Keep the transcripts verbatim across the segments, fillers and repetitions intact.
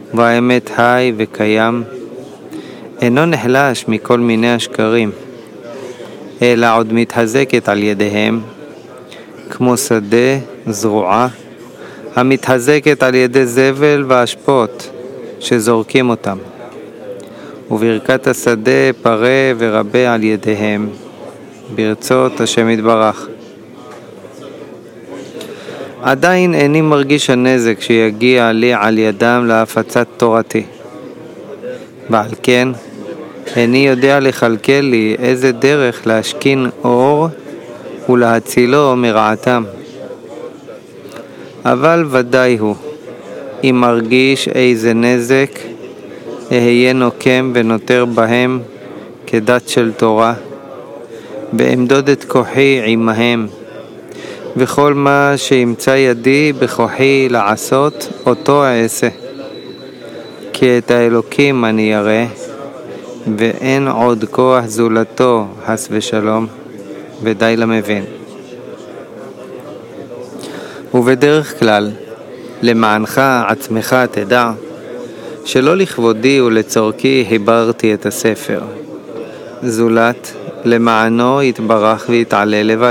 והאמת חי וקיים, אינו נחלש מכל מיני השקרים, אלא עוד מתחזקת על ידיהם, כמו שדה זרועה, המתחזקת על ידי זבל והשפות שזורקים אותם, וברכת השדה פרה ורבה על ידיהם, ברצות השם יתברך. עדיין איני מרגיש הנזק שיגיע לי על ידם להפצת תורתי, ועל כן איני יודע לכלכל לי איזה דרך להשכין אור ולהצילו מרעתם. אבל ודאי הוא, אם מרגיש איזה נזק, אהיה נוקם ונותר בהם כדת של תורה, ואמדוד את כוחי עמהם, וכל מה שימצא ידי בכוחי לעשות, אותו אעשה. כי את האלוקים אני ירא, ואין עוד כוח זולתו, חס ושלום, ודי למבין. ובדרך כלל, למענך עצמך תדע, שלא לכבודי ולצורכי חיברתי את הספר, זולת למענו יתברך ויתעלה לבד.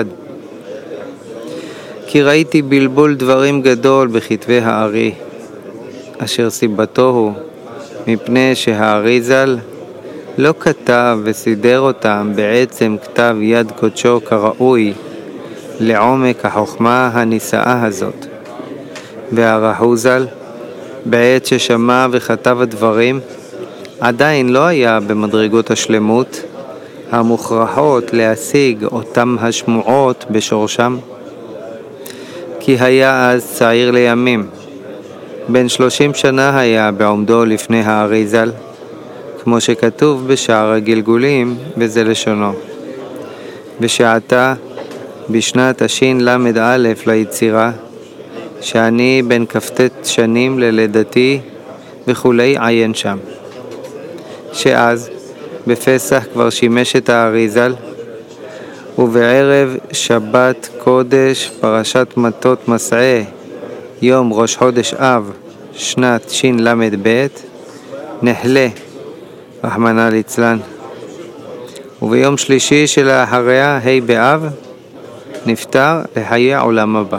כי ראיתי בלבול דברים גדול בכתבי הארי, אשר סיבתו הוא מפני שהארי ז"ל לא כתב וסידר אותם בעצם כתב יד קודשו כראוי לעומק החוכמה הנישאה הזאת. והרחו ז"ל בעת ששמע וכתב הדברים עדיין לא היה במדרגות השלמות המוכרחות להשיג אותם השמועות בשורשם, כי היה אז צעיר לימים, בן שלושים שנה היה בעומדו לפני הארי ז"ל, כמו שכתוב בשער הגלגולים, וזה לשונו. ושעתה בשנת השין למד א' ליצירה, שאני בן כ"ט שנים ללידתי וכולי עיין שם. שאז בפסח כבר שימש את הארי ז"ל, ובערב שבת קודש פרשת מטות מסעי, יום ראש חודש אב, שנת שין למד ב', נחלה, רחמנא ליצלן. וביום שלישי שלאחריה, ה' באב, נפטר לחיי עולם הבא.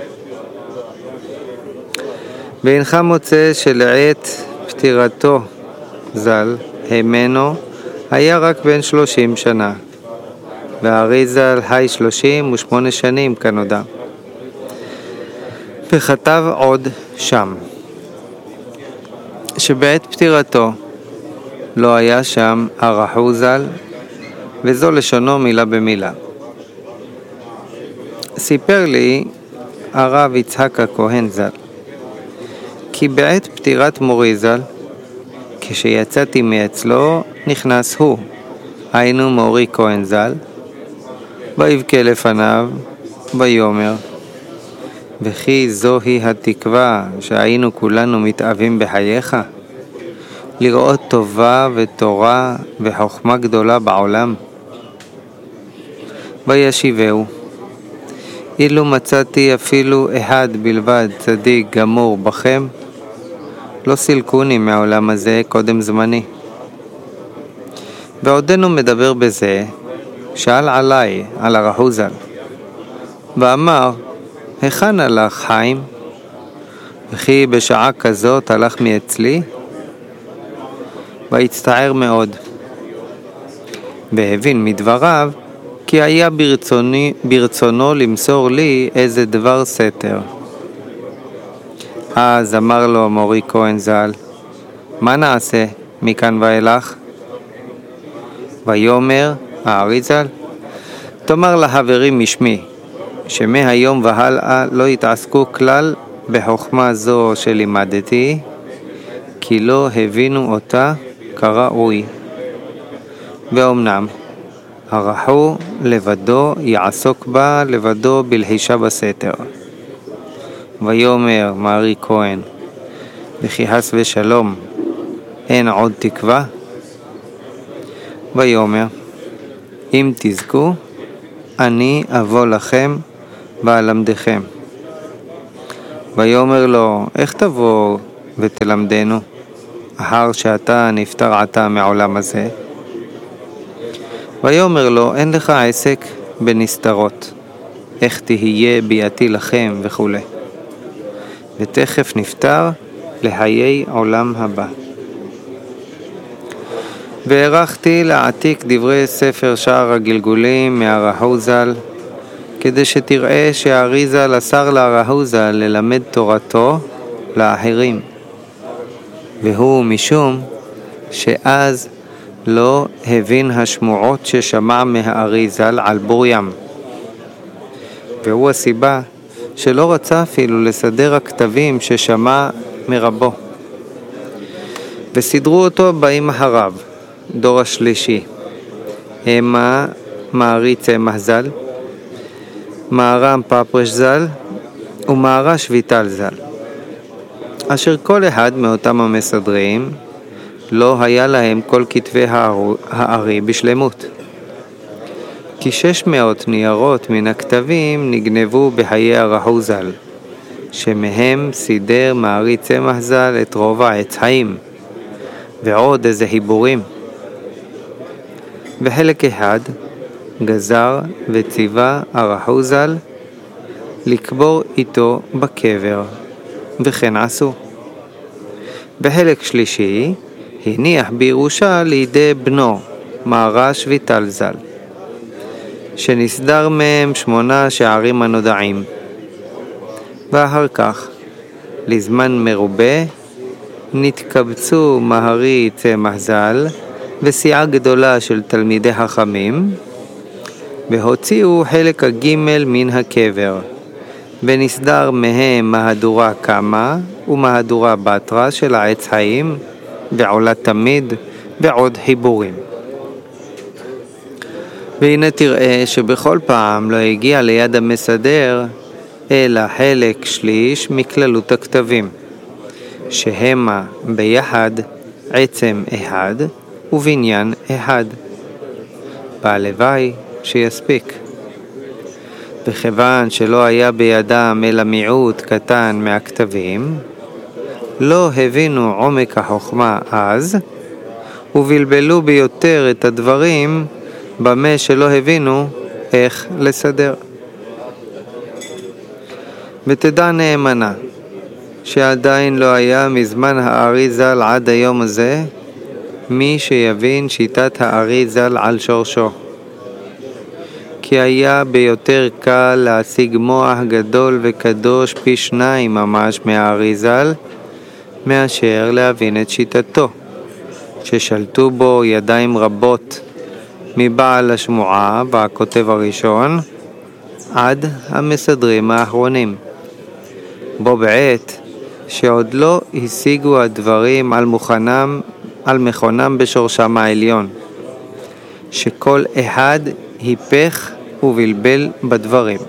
ואינך מוצא שלעת פטירתו ז"ל, הימנו, היה רק בן שלושים שנה, והארי ז"ל חי שלושים ושמונה שנים כנודע. וכתב עוד שם, שבעת פטירתו לא היה שם הרחו ז"ל, וזו לשונו מילה במילה. סיפר לי הרב יצחק הכהן ז"ל, כי בעת פטירת מורי ז"ל, כשיצאתי מאצלו, נכנס הוא, היינו מורי כהן ז"ל, ויבכה לפניו, ויאמר, וכי זוהי התקווה שהיינו כולנו מתאווים בחייך, לראות טובה ותורה וחוכמה גדולה בעולם. וישיבהו, אילו מצאתי אפילו אחד בלבד צדיק גמור בכם, לא סילקוני מהעולם הזה קודם זמני. ועודנו מדבר בזה, שאל עליי, על הרחו ז"ל, ואמר, היכן הלך חיים? וכי בשעה כזאת הלך מאצלי? והצטער מאוד, והבין מדבריו כי היה ברצוני, ברצונו למסור לי איזה דבר סתר. אז אמר לו מורי כהן ז"ל, מה נעשה מכאן ואילך? ויאמר הארי ז"ל, תאמר לחברים משמי, שמהיום והלאה לא יתעסקו כלל בחוכמה זו שלימדתי, כי לא הבינו אותה כראוי. ואומנם הרחו לבדו יעסוק בה לבדו בלחישה בסתר. ויאמר מארי כהן, וכי חס ושלום אין עוד תקווה? ויאמר, אם תזכו, אני אבוא לכם ואלמדכם. ויאמר לו, איך תבוא ותלמדנו, אחר שאתה נפטר עתה מעולם הזה. ויאמר לו, אין לך עסק בנסתרות, איך תהיה ביאתי לכם וכו'. ותכף נפטר לחיי עולם הבא. והערכתי להעתיק דברי ספר שער הגלגולים מהרה"ו ז"ל, כדי שתראה שהאריז"ל אסר להרה"ו ז"ל ללמד תורתו לאחרים, והוא משום שאז לא הבין השמועות ששמע מהאריז"ל על בור ים, והוא הסיבה שלא רצה אפילו לסדר הכתבים ששמע מרבו. וסדרו אותו באים אחריו, דור השלישי, המה מעריץ צמח ז"ל, מהר"ם פפרש ז"ל ומהר"ש ויטל ז"ל, אשר כל אחד מאותם המסדרים לא היה להם כל כתבי הארי בשלמות, כי שש מאות ניירות מן הכתבים נגנבו בחיי הרה"ו ז"ל, שמהם סידר מעריץ צמח ז"ל את רוב העץ חיים ועוד איזה חיבורים. וחלק אחד גזר וציווה הרה"ו ז"ל לקבור איתו בקבר, וכן עשו. בחלק שלישי הניח בירושה לידי בנו מהר"ש ויטל ז"ל, שנסדר מהם שמונה שערים הנודעים. ואחר כך לזמן מרובה נתקבצו מהרי צמח ז"ל וסיעה גדולה של תלמידי חכמים, והוציאו חלק הגימל מן הקבר, ונסדר מהם מהדורה קמה ומהדורה בתרה של העץ חיים ועולה תמיד ועוד חיבורים. והנה תראה שבכל פעם לא הגיע ליד המסדר אלא חלק שליש מכללות הכתבים, שהמה ביחד עצם אחד ובניין אחד. והלוואי שיספיק. וכיוון שלא היה בידם אלא מיעוט קטן מהכתבים, לא הבינו עומק החוכמה אז, ובלבלו ביותר את הדברים במה שלא הבינו איך לסדר. ותדע נאמנה שעדיין לא היה מזמן הארי ז"ל עד היום הזה מי שיבין שיטת הארי ז"ל על שורשו, כי היה ביותר קל להשיג מוח גדול וקדוש פי שניים ממש מהארי ז"ל מאשר להבין את שיטתו, ששלטו בו ידיים רבות מבעל השמועה והכותב הראשון עד המסדרים האחרונים, בו בעת שעוד לא השיגו הדברים על מוכנם, על מכונם בשורשם העליון, שכל אחד היפך ובלבל בדברים.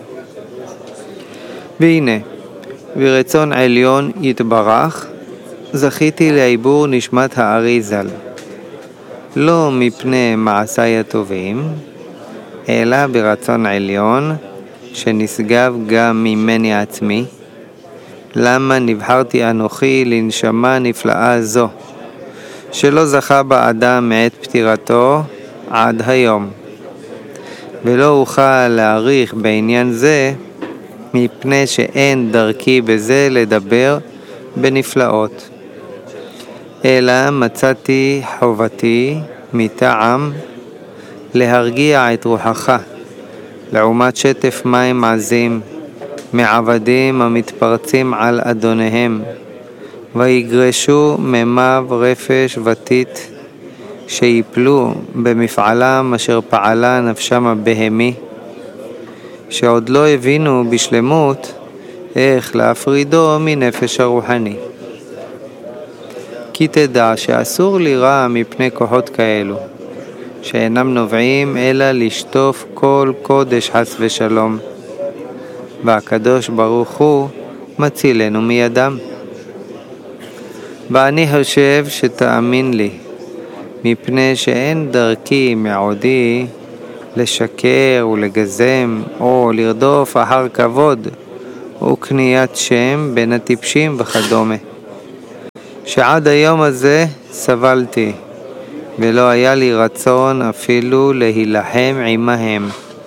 והנה, ברצון עליון יתברך, זכיתי לעיבור נשמת הארי ז"ל, לא מפני מעשיי הטובים, אלא ברצון עליון שנשגב גם ממני עצמי, למה נבחרתי אנוכי לנשמה נפלאה זו, שלא זכה בה אדם מעת פטירתו עד היום, ולא אוכל להעריך בעניין זה, מפני שאין דרכי בזה לדבר בנפלאות, אלא מצאתי חובתי מטעם להרגיע את רוחך, לעומת שטף מים עזים מעבדים המתפרצים על אדוניהם, ויגרשו ממיו רפש ותית, שיפלו במפעלם אשר פעלה נפשם הבהמי, שעוד לא הבינו בשלמות איך להפרידו מנפש הרוחני. כי תדע שאסור לירא מפני כוחות כאלו, שאינם נובעים אלא לשטוף כל קודש חס ושלום, והקדוש ברוך הוא מצילנו מידם. ואני חושב שתאמין לי, מפני שאין דרכי מעודי לשקר ולגזם או לרדוף אחר כבוד וקניית שם בין הטיפשים וכדומה. שעד היום הזה סבלתי, ולא היה לי רצון אפילו להילחם עמהם.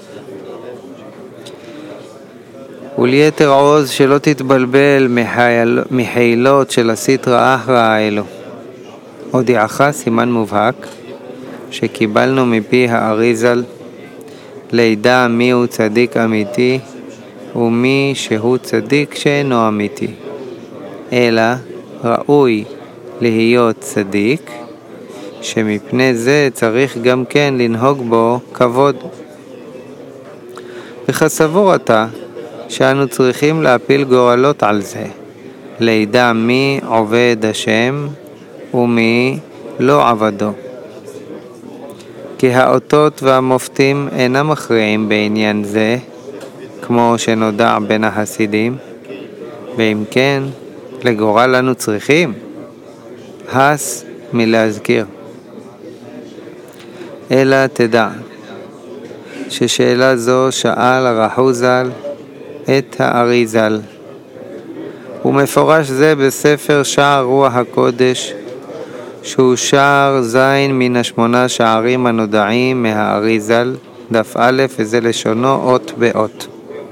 וליתר עוז שלא תתבלבל מחיל, מחילות של הסטרא אחרא האלו. הודיעך סימן מובהק שקיבלנו מפי האריזל לידע מי הוא צדיק אמיתי ומי שהוא צדיק שאינו אמיתי, אלא ראוי להיות צדיק, שמפני זה צריך גם כן לנהוג בו כבוד. וכסבור אתה שאנו צריכים להפיל גורלות על זה, לידע מי עובד השם ומי לא עבדו. כי האותות והמופתים אינם מכריעים בעניין זה, כמו שנודע בין החסידים, ואם כן, לגורל לנו צריכים הס מלהזכיר. אלא תדע ששאלה זו שאל הרחוזל את האריזל, ומפורש זה בספר שער רוח הקודש, שהוא שער זין מן השמונה שערים הנודעים מהאריזל, דף א', וזה לשונו אות באות.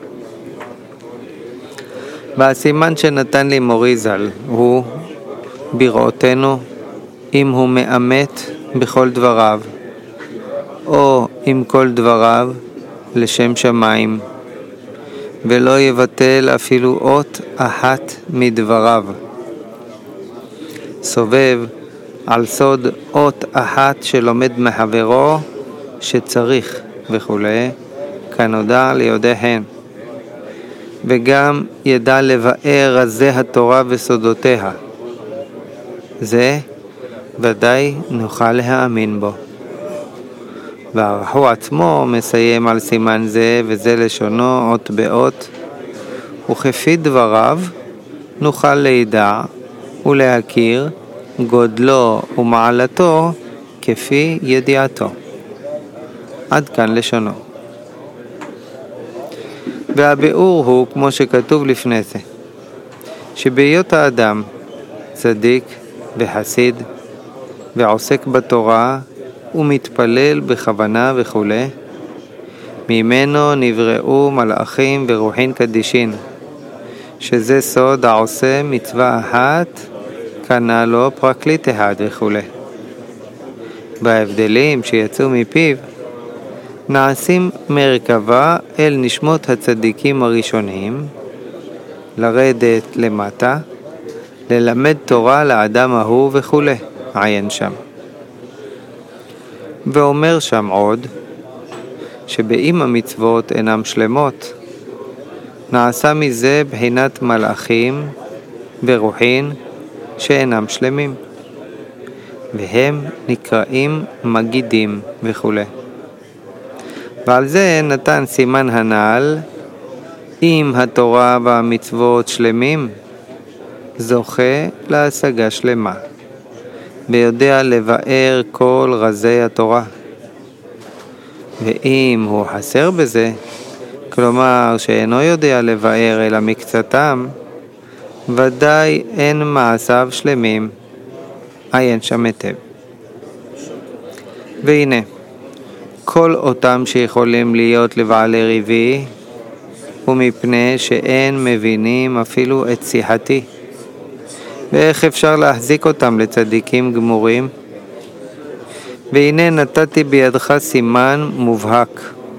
והסימן שנתן לי מוריזל הוא בראותנו אם הוא מאמת בכל דבריו, או עם כל דבריו לשם שמיים, ולא יבטל אפילו אות אחת מדבריו. סובב על סוד אות אחת שלומד מחברו שצריך וכו', כנודע ליודעיהן, וגם ידע לבאר רזי התורה וסודותיה. זה ודאי נוכל להאמין בו. והרחו עצמו מסיים על סימן זה, וזה לשונו אות באות, וכפי דבריו נוכל לידע ולהכיר גודלו ומעלתו כפי ידיעתו. עד כאן לשונו. והביאור הוא כמו שכתוב לפני זה, שבהיות האדם צדיק וחסיד ועוסק בתורה ומתפלל בכוונה וכו', ממנו נבראו מלאכים ורוחין קדישין, שזה סוד העושה מצווה אחת קנה לו פרקליט אחד וכו'. בהבדלים שיצאו מפיו נעשים מרכבה אל נשמות הצדיקים הראשונים, לרדת למטה, ללמד תורה לאדם ההוא וכו', עיין שם. ואומר שם עוד, שבאם המצוות אינם שלמות, נעשה מזה בחינת מלאכים ורוחין שאינם שלמים, והם נקראים מגידים וכו'. ועל זה נתן סימן הנעל, אם התורה והמצוות שלמים, זוכה להשגה שלמה, ויודע לבאר כל רזי התורה. ואם הוא חסר בזה, כלומר שאינו יודע לבאר אלא מקצתם, ודאי אין מעשיו שלמים, עיין שם היטב. והנה, כל אותם שיכולים להיות לבעלי ריבי, ומפני שאין מבינים אפילו את שיחתי, ואיך אפשר להחזיק אותם לצדיקים גמורים? והנה נתתי בידך סימן מובהק,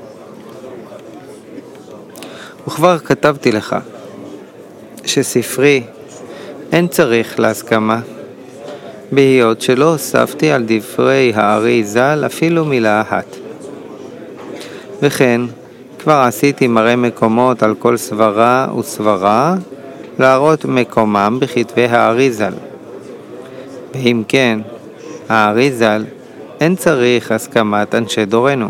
וכבר כתבתי לך שספרי אין צריך להסכמה, בהיות שלא הוספתי על דברי הארי ז"ל אפילו מילה אחת. וכן כבר עשיתי מראה מקומות על כל סברה וסברה, להראות מקומם בכתבי הארי ז"ל. ואם כן, הארי ז"ל אין צריך הסכמת אנשי דורנו.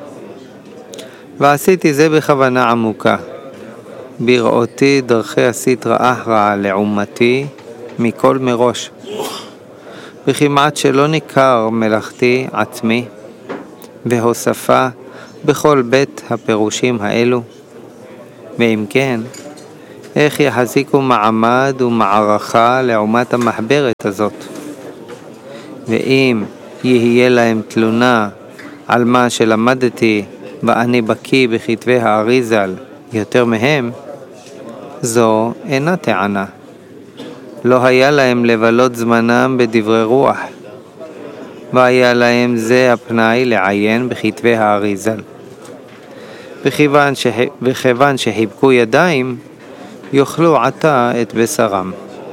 ועשיתי זה בכוונה עמוקה, בראותי דרכי הסטרא אחרא לעומתי מכל מראש, וכמעט שלא ניכר מלאכתי עצמי והוספה בכל בית הפירושים האלו. ואם כן, איך יחזיקו מעמד ומערכה לעומת המחברת הזאת. ואם יהיה להם תלונה על מה שלמדתי ואני בקיא בכתבי האריזל יותר מהם, זו אינה טענה. לא היה להם לבלות זמנם בדברי רוח, והיה להם זה הפנאי לעיין בכתבי האריזל. וכיוון, ש... וכיוון שחיבקו ידיים, יאכלו עתה את בשרם.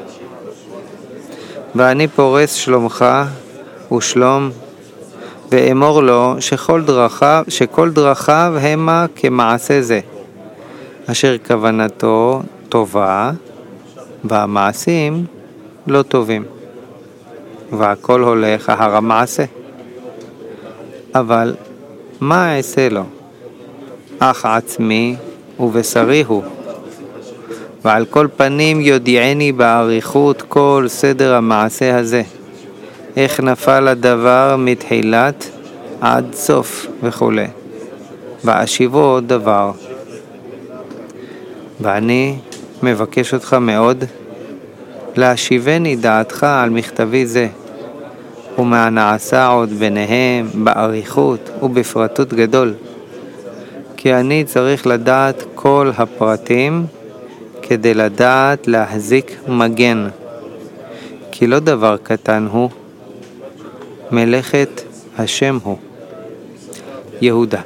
ואני פורס שלומך ושלום, ואמור לו שכל דרכיו, שכל דרכיו המה כמעשה זה, אשר כוונתו טובה, והמעשים לא טובים, והכל הולך אחר המעשה. אבל מה אעשה לו? אך עצמי ובשרי הוא. ועל כל פנים יודיעני בעריכות כל סדר המעשה הזה, איך נפל הדבר מתחילת עד סוף וכו', ואשיבו דבר. ואני מבקש אותך מאוד להשיבני דעתך על מכתבי זה, ומה נעשה עוד ביניהם בעריכות ובפרטות גדול, כי אני צריך לדעת כל הפרטים כדי לדעת להחזיק מגן, כי לא דבר קטן הוא, מלאכת השם הוא. יהודה.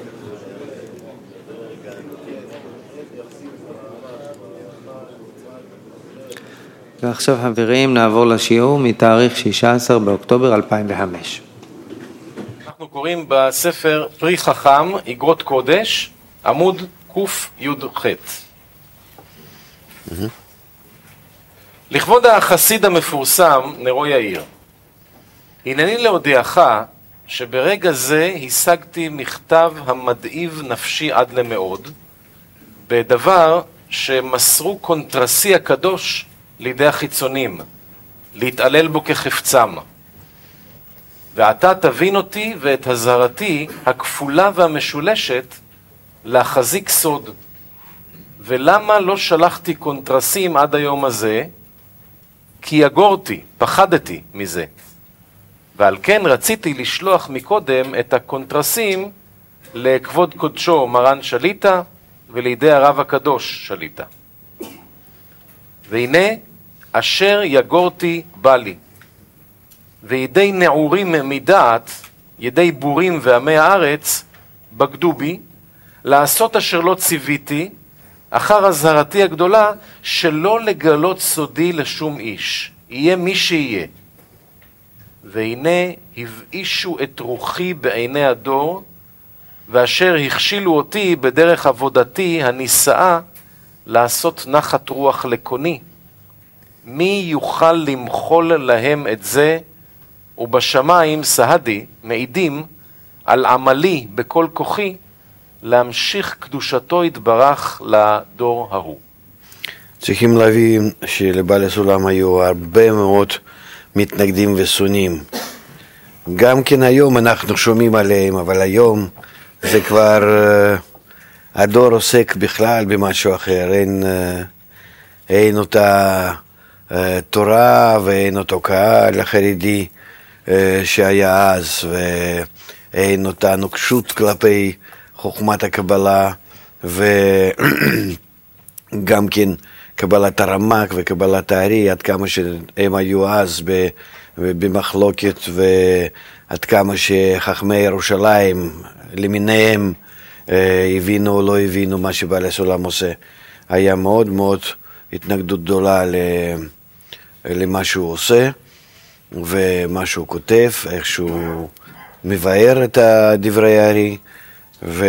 ועכשיו חברים נעבור לשיעור מתאריך שישה עשר באוקטובר אלפיים וחמש. אנחנו קוראים בספר פרי חכם, אגרות קודש, עמוד קי"ח. Mm-hmm. לכבוד החסיד המפורסם נרו יאיר, הנני להודיעך שברגע זה השגתי מכתב המדאיב נפשי עד למאוד, בדבר שמסרו קונטרסי הקדוש לידי החיצונים, להתעלל בו כחפצם. ועתה תבין אותי ואת הזהרתי הכפולה והמשולשת להחזיק סוד. ולמה לא שלחתי קונטרסים עד היום הזה? כי יגורתי, פחדתי מזה. ועל כן רציתי לשלוח מקודם את הקונטרסים לכבוד קודשו מרן שליטה ולידי הרב הקדוש שליטה. והנה אשר יגורתי בא לי, וידי נעורים מדעת, ידי בורים ועמי הארץ, בגדו בי, לעשות אשר לא ציוויתי, אחר הזהרתי הגדולה, שלא לגלות סודי לשום איש, יהיה מי שיהיה. והנה הבאישו את רוחי בעיני הדור, ואשר הכשילו אותי בדרך עבודתי הנישאה, לעשות נחת רוח לקוני. מי יוכל למחול להם את זה, ובשמיים סהדי מעידים על עמלי בכל כוחי, להמשיך קדושתו יתברך לדור ההוא. צריכים להבין שלבעל הסולם היו הרבה מאוד מתנגדים ושונאים. גם כן היום אנחנו שומעים עליהם, אבל היום זה כבר uh, הדור עוסק בכלל במשהו אחר. אין, uh, אין אותה uh, תורה ואין אותו קהל החרדי uh, שהיה אז, ואין אותה נוקשות כלפי חוכמת הקבלה, וגם כן קבלת הרמק וקבלת הארי, עד כמה שהם היו אז במחלוקת, ועד כמה שחכמי ירושלים למיניהם הבינו או לא הבינו מה שבעל הסולם עושה. היה מאוד מאוד התנגדות גדולה למה שהוא עושה ומה שהוא כותב, איך שהוא מבאר את דברי הארי, ו...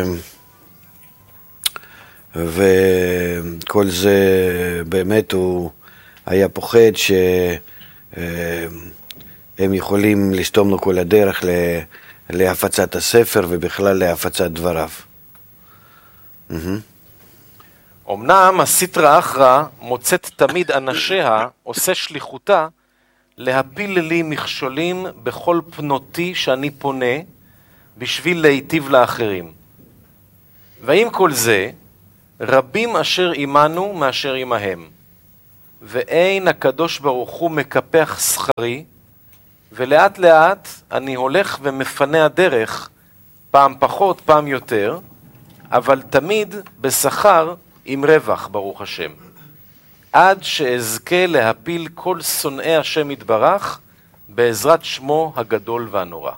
וכל זה באמת הוא היה פוחד שהם יכולים לסתום לו כל הדרך להפצת הספר ובכלל להפצת דבריו. אמנם הסטרא אחרא מוצאת תמיד אנשיה, עושה שליחותה, להפיל לי מכשולים בכל פנותי שאני פונה, בשביל להיטיב לאחרים. ועם כל זה, רבים אשר עמנו מאשר עמהם, ואין הקדוש ברוך הוא מקפח שכרי, ולאט לאט אני הולך ומפנה הדרך, פעם פחות, פעם יותר, אבל תמיד בשכר עם רווח, ברוך השם. עד שאזכה להפיל כל שונאי השם יתברך, בעזרת שמו הגדול והנורא.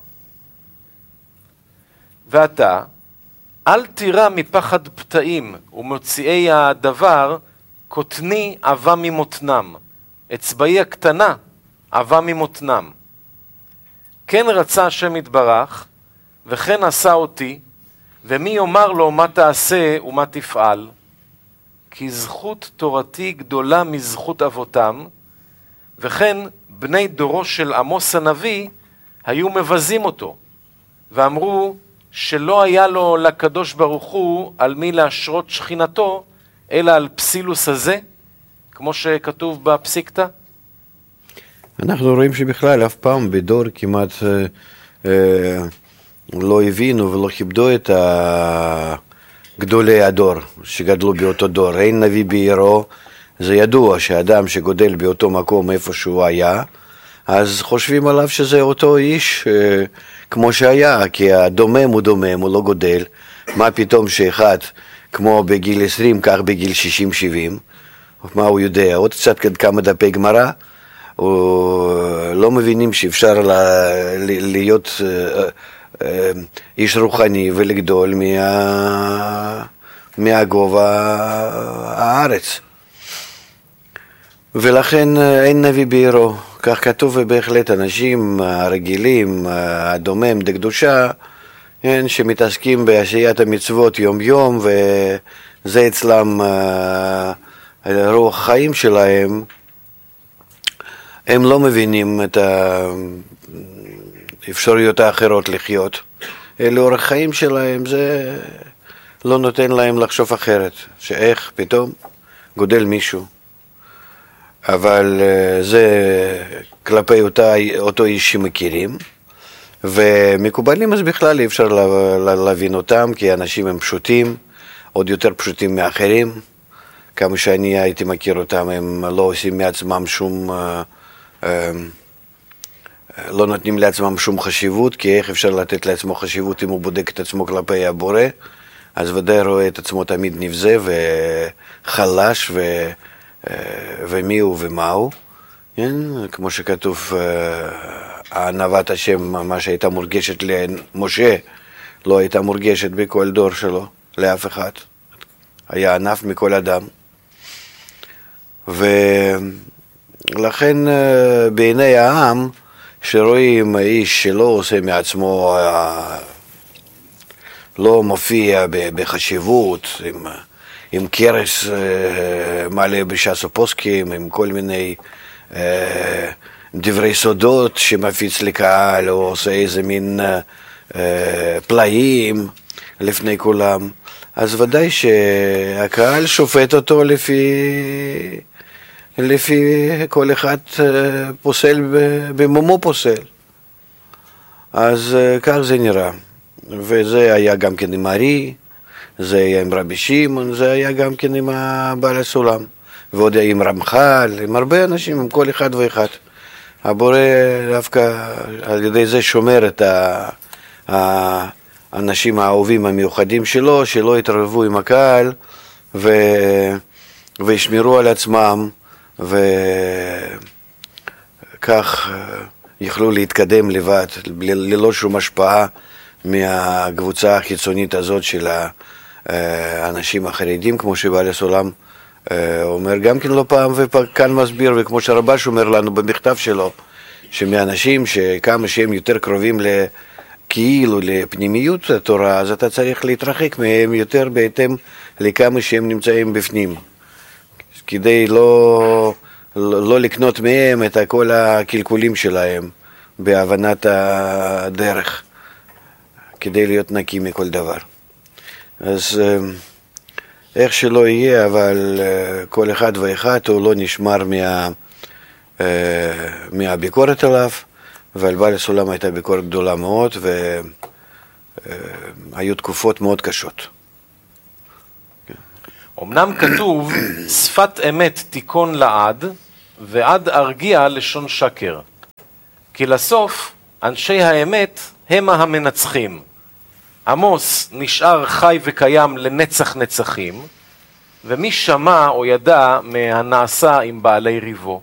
ואתה, אל תירא מפחד פתאים ומוציאי הדבר, קוטני עבה ממותנם, אצבעי הקטנה עבה ממותנם. כן רצה השם יתברך, וכן עשה אותי, ומי יאמר לו מה תעשה ומה תפעל? כי זכות תורתי גדולה מזכות אבותם, וכן בני דורו של עמוס הנביא היו מבזים אותו, ואמרו שלא היה לו לקדוש ברוך הוא על מי להשרות שכינתו, אלא על פסילוס הזה, כמו שכתוב בפסיקתא. אנחנו רואים שבכלל אף פעם בדור כמעט אה, אה, לא הבינו ולא כיבדו את גדולי הדור שגדלו באותו דור. אין נביא בעירו, זה ידוע שאדם שגודל באותו מקום איפה שהוא היה, אז חושבים עליו שזה אותו איש אה, כמו שהיה, כי הדומם הוא דומם, הוא לא גודל. מה פתאום שאחד כמו בגיל עשרים, כך בגיל שישים שבעים, מה הוא יודע? עוד קצת כמה דפי גמרא, לא מבינים שאפשר להיות איש רוחני ולגדול מה... מהגובה הארץ. ולכן אין נביא בעירו. כך כתוב, ובהחלט אנשים הרגילים, הדומם דקדושה, שמתעסקים בעשיית המצוות יום יום, וזה אצלם רוח החיים שלהם, הם לא מבינים את האפשרויות האחרות לחיות. לאורך חיים שלהם זה לא נותן להם לחשוב אחרת, שאיך פתאום גודל מישהו. אבל זה כלפי אותה, אותו איש שמכירים, ומקובלים אז בכלל אי אפשר להבין אותם, כי אנשים הם פשוטים, עוד יותר פשוטים מאחרים. כמה שאני הייתי מכיר אותם, הם לא עושים מעצמם שום, לא נותנים לעצמם שום חשיבות, כי איך אפשר לתת לעצמו חשיבות אם הוא בודק את עצמו כלפי הבורא? אז ודאי רואה את עצמו תמיד נבזה וחלש ו... ומי הוא ומה הוא, כן? כמו שכתוב, ענוות השם, מה שהייתה מורגשת למשה, לא הייתה מורגשת בכל דור שלו, לאף אחד. היה ענף מכל אדם. ולכן בעיני העם, שרואים איש שלא עושה מעצמו, לא מופיע בחשיבות, עם... עם קרס מלא בש"ס הפוסקים, עם כל מיני אה, דברי סודות שמפיץ לקהל, או עושה איזה מין אה, פלאים לפני כולם, אז ודאי שהקהל שופט אותו לפי, לפי כל אחד פוסל במומו פוסל. אז כך זה נראה. וזה היה גם כן עם ארי, זה היה עם רבי שמעון, זה היה גם כן עם בעל הסולם, ועוד היה עם רמח"ל, עם הרבה אנשים, עם כל אחד ואחד. הבורא דווקא על ידי זה שומר את האנשים האהובים המיוחדים שלו, שלא יתערבו עם הקהל ו... וישמרו על עצמם, וכך יכלו להתקדם לבד, ללא שום השפעה מהקבוצה החיצונית הזאת של האנשים החרדים, כמו שבעל הסולם אומר גם כן לא פעם וכאן מסביר, וכמו שהרב"ש אומר לנו במכתב שלו, שמאנשים שכמה שהם יותר קרובים כאילו לפנימיות התורה, אז אתה צריך להתרחק מהם יותר בהתאם לכמה שהם נמצאים בפנים, כדי לא, לא לקנות מהם את כל הקלקולים שלהם בהבנת הדרך, כדי להיות נקי מכל דבר. אז איך שלא יהיה, אבל כל אחד ואחד הוא לא נשמר מה, מהביקורת עליו, ועל בעל הסולם הייתה ביקורת גדולה מאוד, והיו תקופות מאוד קשות. אמנם כתוב, שפת אמת תיקון לעד, ועד ארגיע לשון שקר. כי לסוף, אנשי האמת הם המנצחים. עמוס נשאר חי וקיים לנצח נצחים, ומי שמע או ידע מהנעשה עם בעלי ריבו.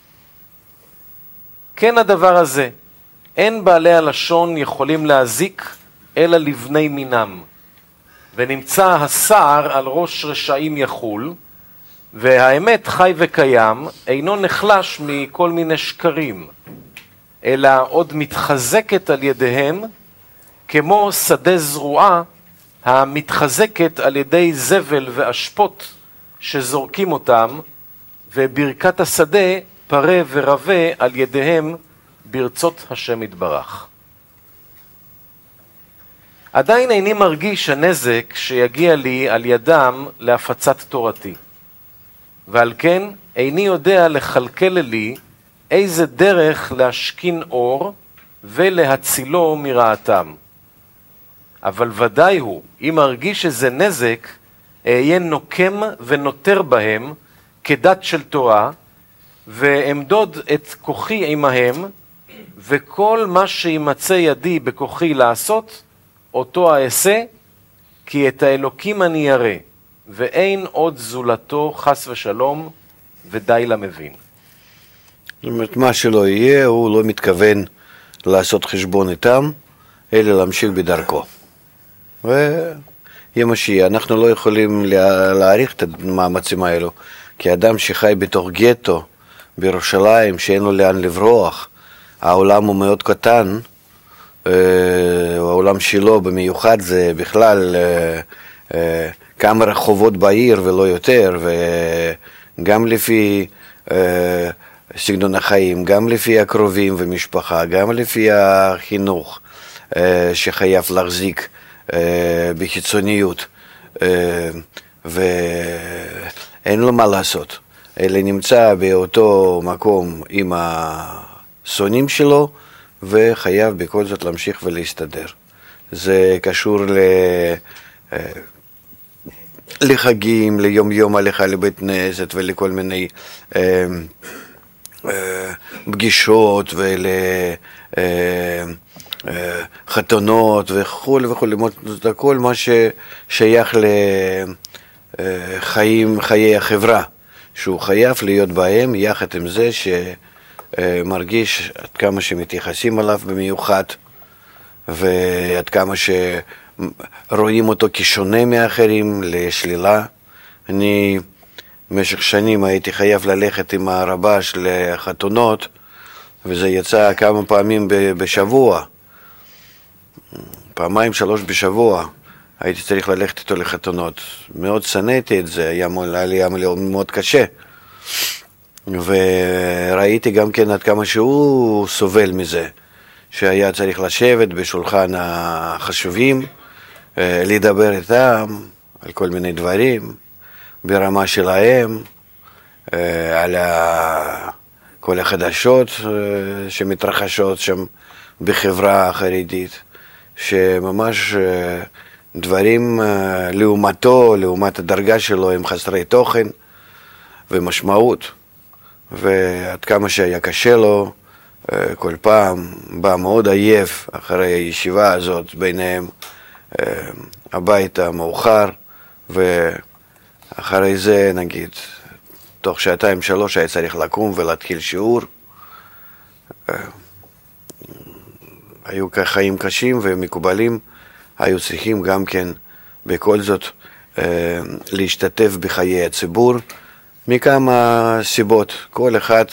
כן הדבר הזה, אין בעלי הלשון יכולים להזיק אלא לבני מינם, ונמצא הסער על ראש רשעים יחול, והאמת חי וקיים אינו נחלש מכל מיני שקרים, אלא עוד מתחזקת על ידיהם, כמו שדה זרועה המתחזקת על ידי זבל ואשפות שזורקים אותם, וברכת השדה פרה ורבה על ידיהם ברצות השם יתברך. עדיין איני מרגיש הנזק שיגיע לי על ידם להפצת תורתי, ועל כן איני יודע לחלקל לי איזה דרך להשכין אור ולהצילו מרעתם. אבל ודאי הוא, אם ארגיש איזה נזק, אהיה נוקם ונותר בהם כדת של תורה, ואמדוד את כוחי עמהם, וכל מה שימצא ידי בכוחי לעשות, אותו אעשה, כי את האלוקים אני ירא, ואין עוד זולתו חס ושלום, ודי למבין. זאת אומרת, מה שלא יהיה, הוא לא מתכוון לעשות חשבון איתם, אלא להמשיך בדרכו. ויהיה משיח, אנחנו לא יכולים להעריך את המאמצים האלו, כי אדם שחי בתוך גטו, בירושלים, שאין לו לאן לברוח, העולם הוא מאוד קטן, העולם שלו במיוחד זה בכלל כמה רחובות בעיר ולא יותר, וגם לפי סגנון החיים, גם לפי הקרובים ומשפחה, גם לפי החינוך שחייב להחזיק בחיצוניות, ואין לו מה לעשות, אלא נמצא באותו מקום עם השונאים שלו, וחייב בכל זאת להמשיך ולהסתדר. זה קשור ל... לחגים, ליום יום הליכה לבית כנסת ולכל מיני אה, אה, פגישות ולחתונות וכו' וכו'. זה הכל מה ששייך לחיים, חיי החברה, שהוא חייב להיות בהם, יחד עם זה ש... מרגיש עד כמה שמתייחסים עליו במיוחד, ועד כמה שרואים אותו כשונה מאחרים, לשלילה. אני במשך שנים הייתי חייב ללכת עם הרבש לחתונות, וזה יצא כמה פעמים בשבוע, פעמיים שלוש בשבוע, הייתי צריך ללכת איתו לחתונות. מאוד שנאתי את זה, היה לי מאוד קשה. וראיתי גם כן עד כמה שהוא סובל מזה, שהיה צריך לשבת בשולחן החשובים, לדבר איתם על כל מיני דברים ברמה שלהם, על כל החדשות שמתרחשות שם בחברה החרדית, שממש דברים לעומתו, לעומת הדרגה שלו, הם חסרי תוכן ומשמעות. ועד כמה שהיה קשה לו, כל פעם בא מאוד עייף אחרי הישיבה הזאת ביניהם הביתה מאוחר, ואחרי זה נגיד תוך שעתיים שלוש היה צריך לקום ולהתחיל שיעור. היו חיים קשים ומקובלים, היו צריכים גם כן בכל זאת להשתתף בחיי הציבור, מכמה סיבות, כל אחד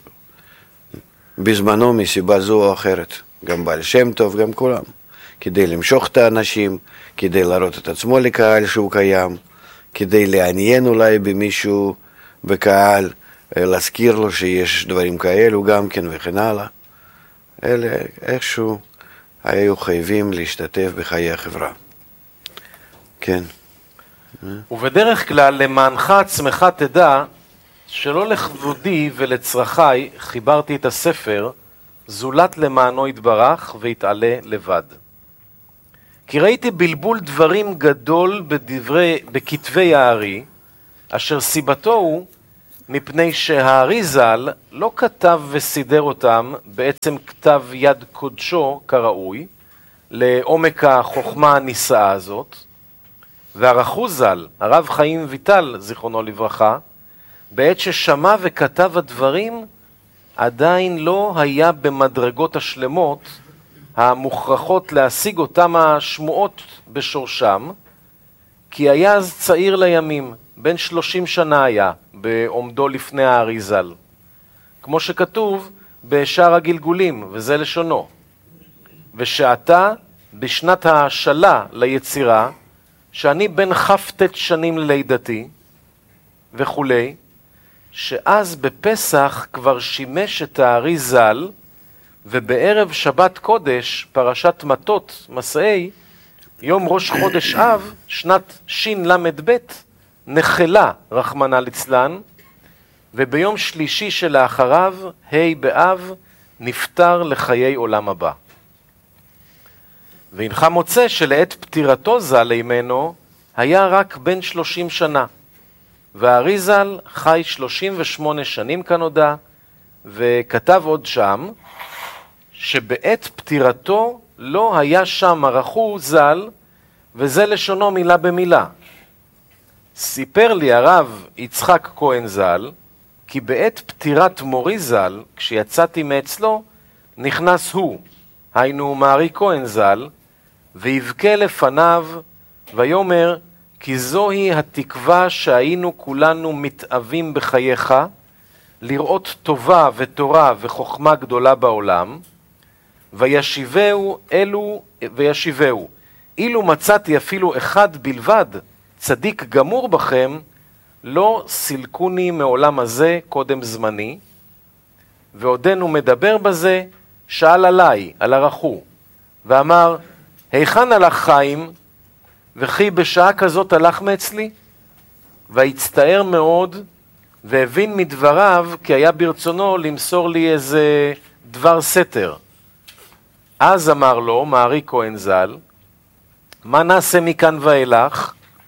בזמנו מסיבה זו או אחרת, גם בעל שם טוב, גם כולם, כדי למשוך את האנשים, כדי להראות את עצמו לקהל שהוא קיים, כדי לעניין אולי במישהו בקהל, להזכיר לו שיש דברים כאלו גם כן וכן הלאה. אלה איכשהו היו חייבים להשתתף בחיי החברה. כן. ובדרך כלל למענך עצמך תדע שלא לכבודי ולצרכי חיברתי את הספר, זולת למענו יתברך והתעלה לבד. כי ראיתי בלבול דברים גדול בדברי, בכתבי הארי, אשר סיבתו הוא מפני שהאריזל לא כתב וסידר אותם בעצם כתב יד קודשו כראוי, לעומק החוכמה הנישאה הזאת, והרחוזל, הרב חיים ויטל, זיכרונו לברכה, בעת ששמע וכתב הדברים, עדיין לא היה במדרגות השלמות המוכרחות להשיג אותם השמועות בשורשם, כי היה אז צעיר לימים, בן שלושים שנה היה, בעומדו לפני האריזל. כמו שכתוב בשאר הגלגולים, וזה לשונו. ושעתה, בשנת השלה ליצירה, שאני בן חפתת שנים ללידתי, וכולי, שאז בפסח כבר שימש את האריזל, ובערב שבת קודש, פרשת מטות, מסעי, יום ראש חודש אב, שנת שין למד בית, נחלה רחמנא ליצלן, וביום שלישי שלאחריו, ה' באב, נפטר לחיי עולם הבא. והנך מוצא שלעת פטירתו ז"ל לימנו, היה רק בן שלושים שנה. והאריזל חי שלושים ושמונה שנים כנודע, וכתב עוד שם, שבעת פטירתו לא היה שם הרחו ז"ל, וזה לשונו מילה במילה. סיפר לי הרב יצחק כהן ז"ל, כי בעת פטירת מורי ז"ל, כשיצאתי מאצלו, נכנס הוא, היינו מארי כהן ז"ל, ויבכה לפניו, ויאמר, כי זוהי התקווה שהיינו כולנו מתאבים בחייך, לראות טובה ותורה וחוכמה גדולה בעולם, וישיבהו אלו, וישיבהו, אילו מצאתי אפילו אחד בלבד, צדיק גמור בכם, לא סילקוני מעולם הזה קודם זמני, ועודנו מדבר בזה, שאל עליי, על הרחו, ואמר, היכן הלך חיים, וכי בשעה כזאת הלך מאצלי? והצטער מאוד, והבין מדבריו, כי היה ברצונו למסור לי איזה דבר סתר. אז אמר לו, מארי כהן ז"ל, מה נעשה מכאן ואילך?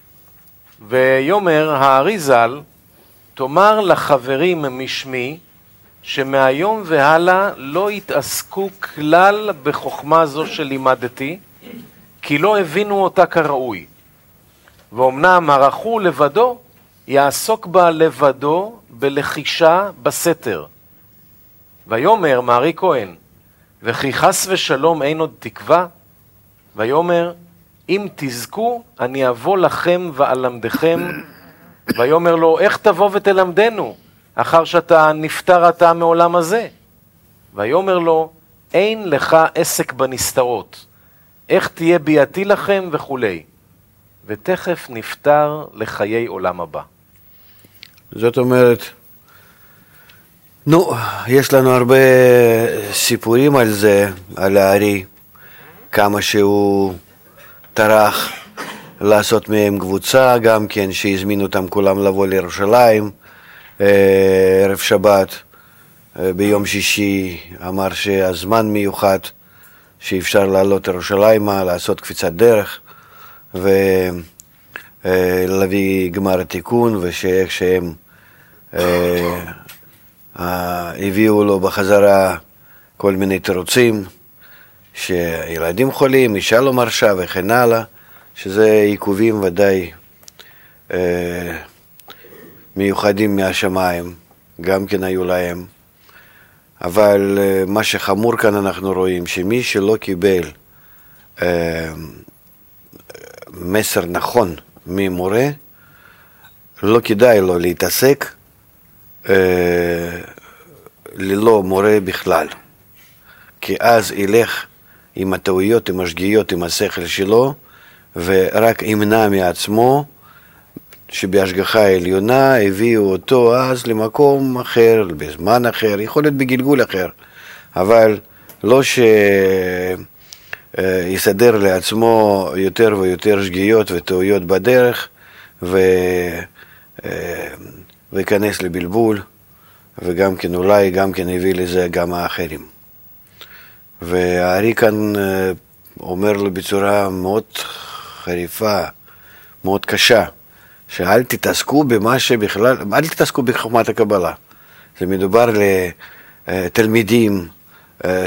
ויאמר האריזל, תאמר לחברים משמי, שמהיום והלאה לא יתעסקו כלל בחוכמה זו שלימדתי, כי לא הבינו אותה כראוי. ואומנם הרחו לבדו, יעסוק בה לבדו בלחישה בסתר. ויאמר מארי כהן, וכי חס ושלום אין עוד תקווה? ויאמר, אם תזכו, אני אבוא לכם ואלמדכם. ויאמר לו, איך תבוא ותלמדנו, אחר שאתה נפטר אתה מעולם הזה? ויאמר לו, אין לך עסק בנסתרות, איך תהיה ביאתי לכם וכולי. ותכף נפטר לחיי עולם הבא. זאת אומרת, נו, יש לנו הרבה סיפורים על זה, על הארי, כמה שהוא טרח לעשות מהם קבוצה גם כן, שהזמינו אותם כולם לבוא לירושלים, ערב שבת, ביום שישי אמר שהזמן מיוחד, שאפשר לעלות לירושלימה, לעשות קפיצת דרך, ולהביא גמר התיקון, ושאיך שהם הביאו לו בחזרה כל מיני תירוצים, שילדים חולים, אישה לא מרשה וכן הלאה, שזה עיכובים ודאי אה, מיוחדים מהשמיים, גם כן היו להם. אבל אה, מה שחמור כאן אנחנו רואים, שמי שלא קיבל אה, מסר נכון ממורה, לא כדאי לו להתעסק אה, ללא מורה בכלל. כי אז ילך עם הטעויות, עם השגיאות, עם השכל שלו, ורק ימנע מעצמו, שבהשגחה העליונה הביאו אותו אז למקום אחר, בזמן אחר, יכול להיות בגלגול אחר, אבל לא שיסדר לעצמו יותר ויותר שגיאות וטעויות בדרך, ו... ויכנס לבלבול, וגם כן אולי גם כן הביא לזה גם האחרים. והארי כאן אומר לו בצורה מאוד חריפה, מאוד קשה, שאל תתעסקו במה שבכלל, אל תתעסקו בחוכמת הקבלה. זה מדובר לתלמידים